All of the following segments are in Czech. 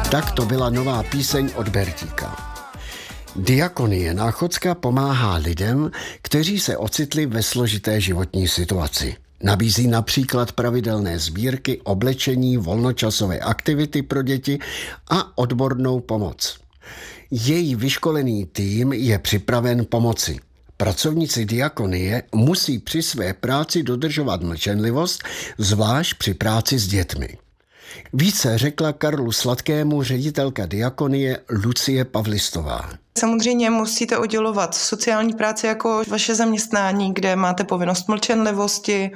Tak to byla nová píseň od Bertíka. Diakonie Náchodzka pomáhá lidem, kteří se ocitli ve složité životní situaci. Nabízí například pravidelné sbírky, oblečení, volnočasové aktivity pro děti a odbornou pomoc. Její vyškolený tým je připraven pomoci. Pracovníci diakonie musí při své práci dodržovat mlčenlivost, zvlášť při práci s dětmi. Více řekla Karlu Sladkému ředitelka diakonie Lucie Pavlistová. Samozřejmě musíte oddělovat sociální práci jako vaše zaměstnání, kde máte povinnost mlčenlivosti,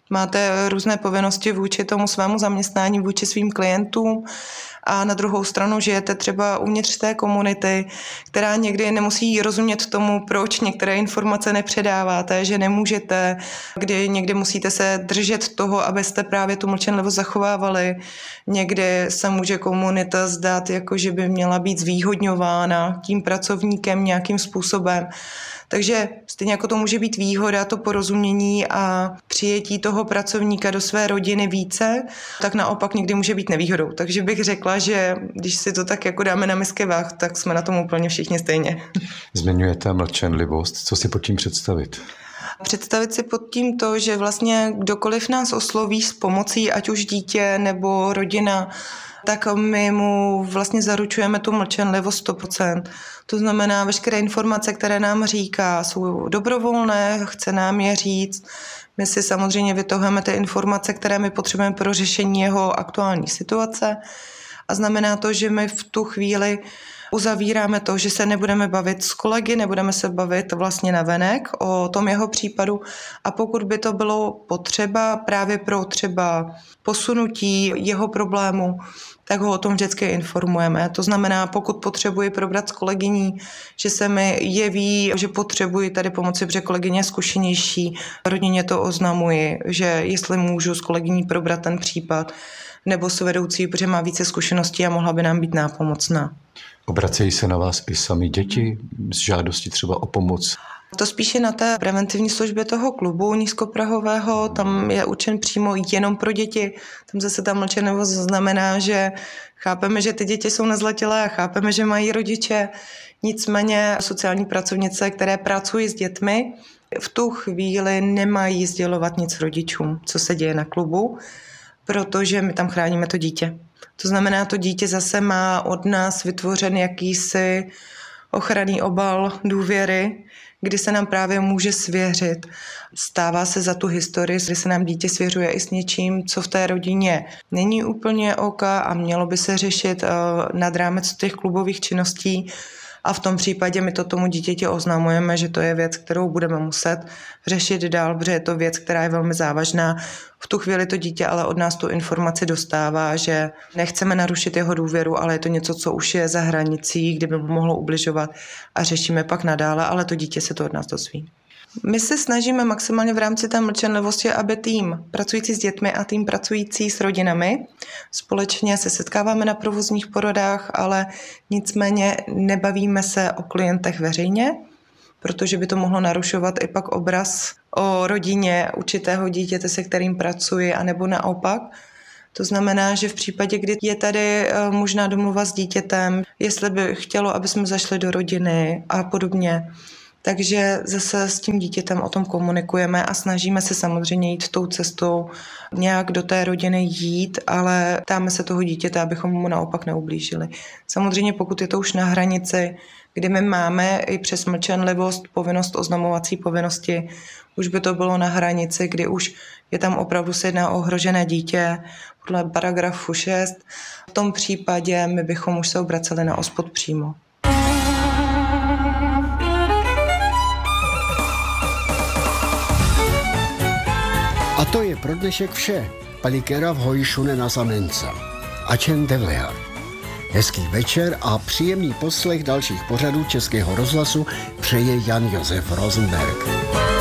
máte různé povinnosti vůči tomu svému zaměstnání, vůči svým klientům a na druhou stranu žijete třeba uvnitř té komunity, která někdy nemusí rozumět tomu, proč některé informace nepředáváte, že nemůžete, kdy někdy musíte se držet toho, abyste právě tu mlčenlivost zachovávali. Někdy se může komunita zdát, jako že by měla být zvýhodňována tím pracovníkem nějakým způsobem. Takže stejně jako to může být výhoda, to porozumění a přijetí toho pracovníka do své rodiny více, tak naopak někdy může být nevýhodou. Takže bych řekla, že když si to tak jako dáme na misky váh, tak jsme na tom úplně všichni stejně. Zmiňujete mlčenlivost. Co si pod tím představit? Představit si pod tím to, že vlastně kdokoliv nás osloví s pomocí, ať už dítě nebo rodina, tak my mu vlastně zaručujeme tu mlčenlivost 100%. To znamená, veškeré informace, které nám říká, jsou dobrovolné, chce nám je říct. My si samozřejmě vytahujeme ty informace, které my potřebujeme pro řešení jeho aktuální situace. A znamená to, že my v tu chvíli uzavíráme to, že se nebudeme bavit s kolegy, nebudeme se bavit vlastně navenek o tom jeho případu a pokud by to bylo potřeba právě pro třeba posunutí jeho problému, tak ho o tom vždycky informujeme. To znamená, pokud potřebuji probrat s kolegyní, že se mi jeví, že potřebuji tady pomoci, protože kolegyně je zkušenější, rodině to oznamuji, že jestli můžu s kolegyní probrat ten případ, nebo s vedoucí, protože má více zkušeností a mohla by nám být nápomocná. Obracejí se na vás i sami děti s žádostí třeba o pomoc? To spíše na té preventivní službě toho klubu nízkoprahového, tam je určen přímo jenom pro děti. Tam zase ta mlčenlivost znamená, že chápeme, že ty děti jsou nezletilé a chápeme, že mají rodiče. Nicméně sociální pracovnice, které pracují s dětmi, v tu chvíli nemají sdělovat nic rodičům, co se děje na klubu, protože my tam chráníme to dítě. To znamená, to dítě zase má od nás vytvořen jakýsi ochranný obal důvěry, kdy se nám právě může svěřit. Stává se za tu historii, kdy se nám dítě svěřuje i s něčím, co v té rodině není úplně OK a mělo by se řešit nad rámec těch klubových činností. A v tom případě my to tomu dítěti oznamujeme, že to je věc, kterou budeme muset řešit dál, protože je to věc, která je velmi závažná. V tu chvíli to dítě ale od nás tu informaci dostává, že nechceme narušit jeho důvěru, ale je to něco, co už je za hranicí, kde by mohlo ubližovat a řešíme pak nadále, ale to dítě se to od nás dozví. My se snažíme maximálně v rámci té mlčenlivosti, aby tým pracující s dětmi a tým pracující s rodinami společně se setkáváme na provozních poradách, ale nicméně nebavíme se o klientech veřejně, protože by to mohlo narušovat i pak obraz o rodině určitého dítěte, se kterým pracuji, anebo naopak. To znamená, že v případě, kdy je tady možná domluva s dítětem, jestli by chtělo, aby jsme zašli do rodiny a podobně, takže zase s tím dítětem o tom komunikujeme a snažíme se samozřejmě jít tou cestou, nějak do té rodiny jít, ale ptáme se toho dítěte, abychom mu naopak neublížili. Samozřejmě pokud je to už na hranici, kdy my máme i přes mlčenlivost povinnost oznamovací povinnosti, už by to bylo na hranici, kdy už je tam opravdu se jedná o ohrožené dítě podle paragrafu 6. V tom případě my bychom už se obraceli na OSPOD přímo. A to je pro dnešek vše. Palikera v hojšune na Zamenca. Ačen Devlehar. Hezký večer a příjemný poslech dalších pořadů Českého rozhlasu přeje Jan Josef Rosenberg.